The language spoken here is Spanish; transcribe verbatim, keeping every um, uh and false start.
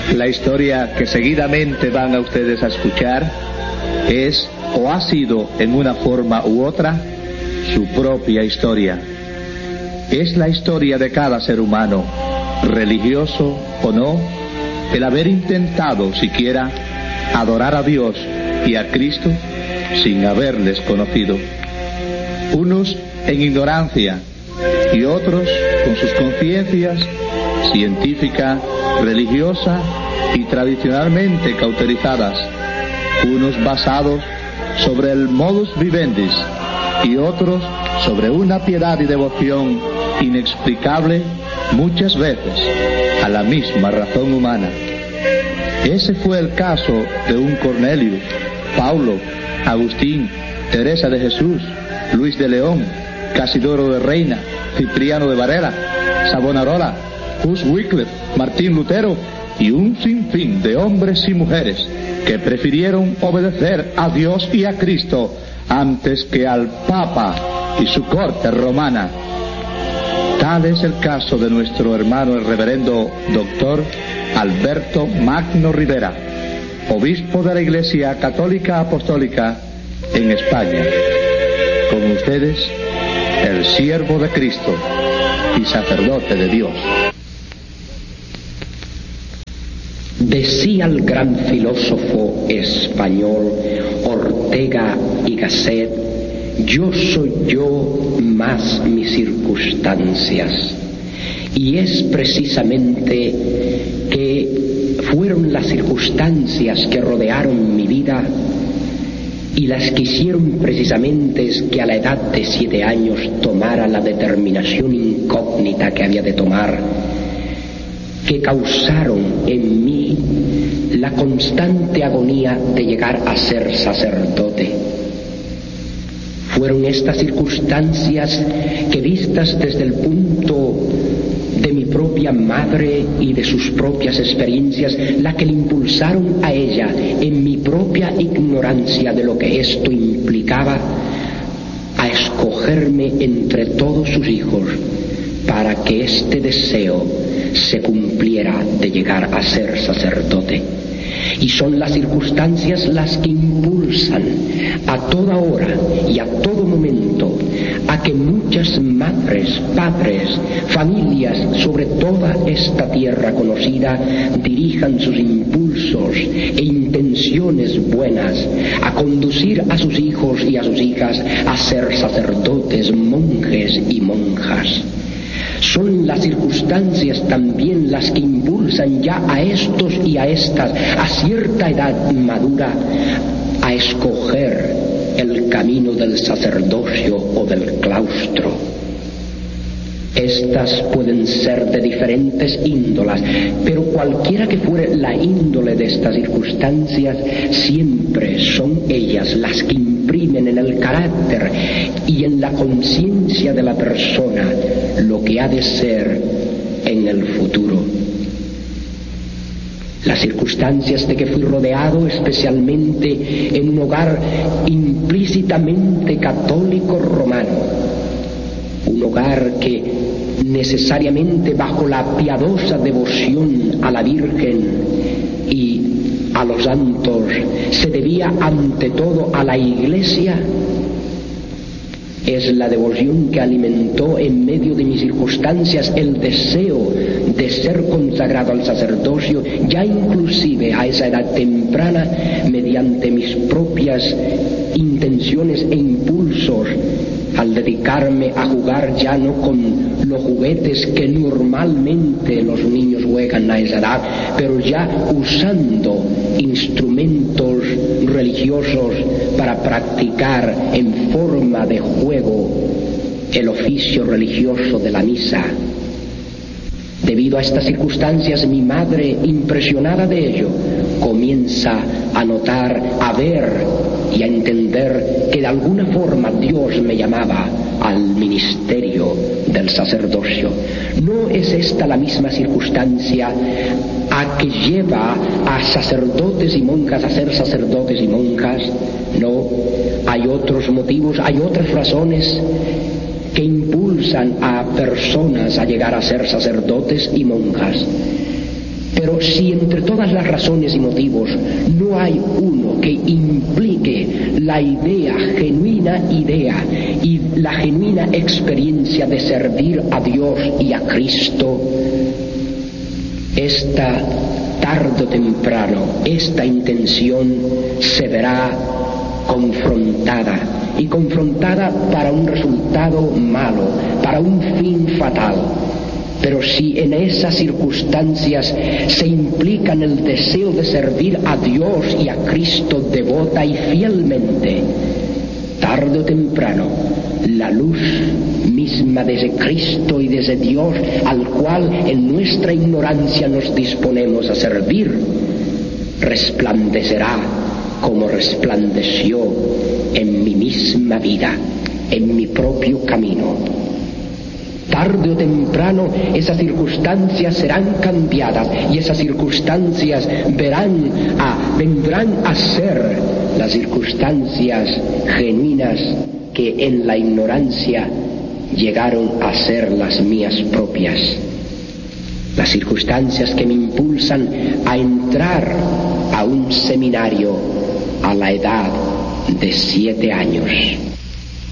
La historia que seguidamente van a ustedes a escuchar es, o ha sido en una forma u otra, su propia historia. Es la historia de cada ser humano, religioso o no, el haber intentado siquiera adorar a Dios y a Cristo sin haberles conocido. Unos en ignorancia y otros con sus conciencias científica, religiosa y tradicionalmente cauterizadas, unos basados sobre el modus vivendi y otros sobre una piedad y devoción inexplicable muchas veces a la misma razón humana. Ese fue el caso de un Cornelio, Paulo, Agustín, Teresa de Jesús, Luis de León, Casidoro de Reina, Cipriano de Varela, Savonarola, Hus Wycliffe, Martín Lutero y un sinfín de hombres y mujeres que prefirieron obedecer a Dios y a Cristo antes que al Papa y su corte romana. Tal es el caso de nuestro hermano el reverendo doctor Alberto Magno Rivera, obispo de la Iglesia Católica Apostólica en España. Con ustedes, el siervo de Cristo y sacerdote de Dios. Decía el gran filósofo español Ortega y Gasset: yo soy yo más mis circunstancias. Y es precisamente que fueron las circunstancias que rodearon mi vida y las que hicieron precisamente que a la edad de siete años tomara la determinación incógnita que había de tomar, que causaron en mí la constante agonía de llegar a ser sacerdote. Fueron estas circunstancias que, vistas desde el punto de mi propia madre y de sus propias experiencias, la que le impulsaron a ella, en mi propia ignorancia de lo que esto implicaba, a escogerme entre todos sus hijos para que este deseo se cumpliera de llegar a ser sacerdote. Y son las circunstancias las que impulsan a toda hora y a todo momento a que muchas madres, padres, familias sobre toda esta tierra conocida dirijan sus impulsos e intenciones buenas a conducir a sus hijos y a sus hijas a ser sacerdotes, monjes y monjas. Son las circunstancias también las que impulsan ya a estos y a estas, a cierta edad madura, a escoger el camino del sacerdocio o del claustro. Estas pueden ser de diferentes índolas, pero cualquiera que fuere la índole de estas circunstancias, siempre son ellas las que imprimen en el carácter y en la conciencia de la persona lo que ha de ser en el futuro. Las circunstancias de que fui rodeado, especialmente en un hogar implícitamente católico romano, un hogar que necesariamente bajo la piadosa devoción a la Virgen y a los santos se debía ante todo a la Iglesia, es la devoción que alimentó en medio de mis circunstancias el deseo de ser consagrado al sacerdocio, ya inclusive a esa edad temprana, mediante mis propias intenciones e impulsos, al dedicarme a jugar ya no con los juguetes que normalmente los niños juegan a esa edad, pero ya usando instrumentos religiosos para practicar en forma de juego el oficio religioso de la misa. Debido a estas circunstancias, mi madre, impresionada de ello, comienza a notar, a ver y a entender que de alguna forma Dios me llamaba al ministerio del sacerdocio. ¿No es esta la misma circunstancia a que lleva a sacerdotes y monjas a ser sacerdotes y monjas? No, hay otros motivos, hay otras razones que impulsan a personas a llegar a ser sacerdotes y monjas. Pero Pero si entre todas las razones y motivos no hay uno que implique la idea, genuina idea y la genuina experiencia de servir a Dios y a Cristo, esta tarde o temprano, esta intención se verá confrontada, y confrontada para un resultado malo, para un fin fatal. Pero si en esas circunstancias se implica en el deseo de servir a Dios y a Cristo devota y fielmente, tarde o temprano, la luz misma desde Cristo y desde Dios, al cual en nuestra ignorancia nos disponemos a servir, resplandecerá como resplandeció en mi misma vida, en mi propio camino. Tarde o temprano esas circunstancias serán cambiadas y esas circunstancias verán a, vendrán a ser las circunstancias genuinas que en la ignorancia llegaron a ser las mías propias. Las circunstancias que me impulsan a entrar a un seminario a la edad de siete años.